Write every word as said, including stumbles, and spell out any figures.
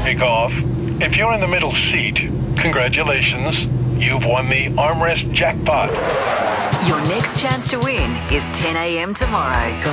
take off. If you're in the middle seat, congratulations. You've won the armrest jackpot. Your next chance to win is ten a.m. tomorrow.